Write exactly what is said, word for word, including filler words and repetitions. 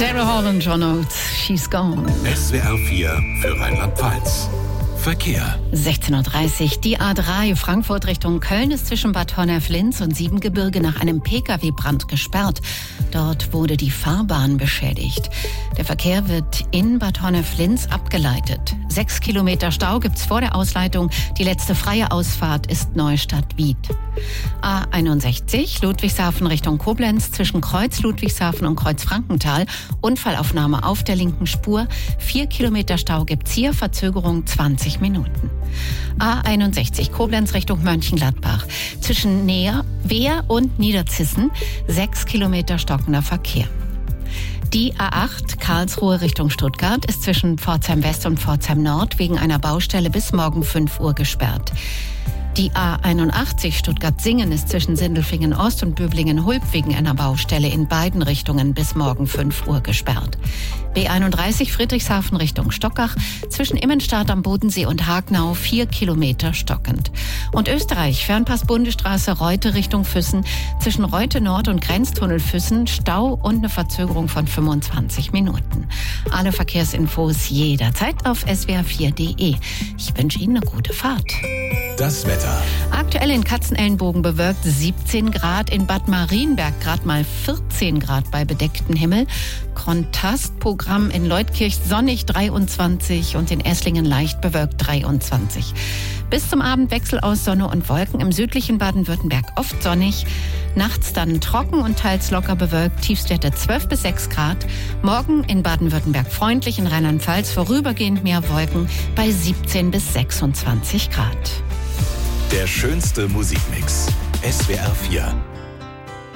Daryl Hall und John Oates, She's Gone. S W R vier für Rheinland-Pfalz. Verkehr. sechzehn Uhr dreißig. Die A drei Frankfurt Richtung Köln ist zwischen Bad Honnef-Linz und Siebengebirge nach einem Pkw-Brand gesperrt. Dort wurde die Fahrbahn beschädigt. Der Verkehr wird in Bad Honnef-Linz abgeleitet. Sechs Kilometer Stau gibt's vor der Ausleitung. Die letzte freie Ausfahrt ist Neustadt-Wied. A einundsechzig Ludwigshafen Richtung Koblenz zwischen Kreuz Ludwigshafen und Kreuz Frankenthal. Unfallaufnahme auf der linken Spur. Vier Kilometer Stau gibt's hier, Verzögerung zwanzig Minuten. A einundsechzig Koblenz Richtung Mönchengladbach. Zwischen Neer, Wehr und Niederzissen sechs Kilometer stockender Verkehr. Die A acht Karlsruhe Richtung Stuttgart ist zwischen Pforzheim West und Pforzheim Nord wegen einer Baustelle bis morgen fünf Uhr gesperrt. Die A einundachtzig Stuttgart-Singen ist zwischen Sindelfingen Ost und Böblingen-Hulb wegen einer Baustelle in beiden Richtungen bis morgen fünf Uhr gesperrt. B einunddreißig Friedrichshafen Richtung Stockach zwischen Immenstadt am Bodensee und Hagnau vier Kilometer stockend. Und Österreich Fernpass Bundesstraße Reute Richtung Füssen zwischen Reute Nord und Grenztunnel Füssen Stau und eine Verzögerung von fünfundzwanzig Minuten. Alle Verkehrsinfos jederzeit auf S W R vier Punkt de. Ich wünsche Ihnen eine gute Fahrt. Das Wetter. Aktuell in Katzenelnbogen bewölkt siebzehn Grad, in Bad Marienberg gerade mal vierzehn Grad bei bedecktem Himmel. Kontrastprogramm in Leutkirch sonnig dreiundzwanzig und in Esslingen leicht bewölkt dreiundzwanzig. Bis zum Abend Wechsel aus Sonne und Wolken, im südlichen Baden-Württemberg oft sonnig. Nachts dann trocken und teils locker bewölkt, Tiefstwerte zwölf bis sechs Grad. Morgen in Baden-Württemberg freundlich, in Rheinland-Pfalz vorübergehend mehr Wolken bei siebzehn bis sechsundzwanzig Grad. Der schönste Musikmix. S W R vier.